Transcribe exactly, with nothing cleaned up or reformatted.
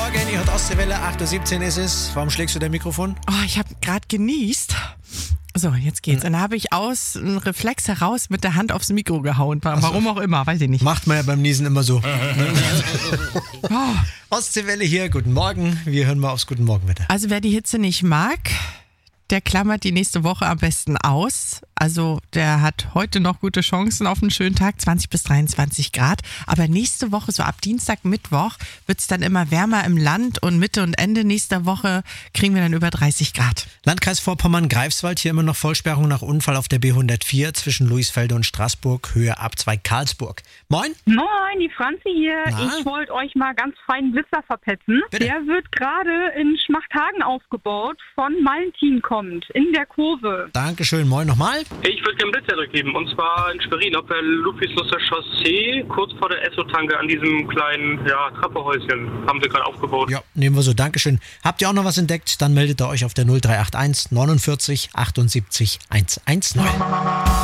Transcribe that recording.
Morgen, ihr hört Ostseewelle, acht Uhr siebzehn ist es. Warum schlägst du dein Mikrofon? Oh, ich habe gerade genießt. So, jetzt geht's. Und dann habe ich aus einem Reflex heraus mit der Hand aufs Mikro gehauen. Warum auch immer, weiß ich nicht. Macht man ja beim Niesen immer so. oh. Ostseewelle hier, guten Morgen. Wir hören mal aufs Guten Morgenwetter. Also wer die Hitze nicht mag, der klammert die nächste Woche am besten aus. Also der hat heute noch gute Chancen auf einen schönen Tag, zwanzig bis dreiundzwanzig Grad. Aber nächste Woche, so ab Dienstag, Mittwoch, wird es dann immer wärmer im Land und Mitte und Ende nächster Woche kriegen wir dann über dreißig Grad. Landkreis Vorpommern-Greifswald, hier immer noch Vollsperrung nach Unfall auf der B hundertvier zwischen Luisfelde und Straßburg, Höhe Abzweig Karlsburg. Moin. Moin, die Franzi hier. Na? Ich wollte euch mal ganz feinen Blitzer verpetzen. Bitte? Der wird gerade in Schmachthagen aufgebaut, von Valentin kommt, in der Kurve. Dankeschön, moin nochmal. Ich würde gerne Blitzer durchgeben, und zwar in Schwerin, auf der Ludwigslusser Chaussee, kurz vor der Esso-Tanke an diesem kleinen ja, Trappehäuschen, haben sie gerade aufgebaut. Ja, nehmen wir so, Dankeschön. Habt ihr auch noch was entdeckt? Dann meldet ihr euch auf der null drei acht eins neunundvierzig achtundsiebzig hundertzehn.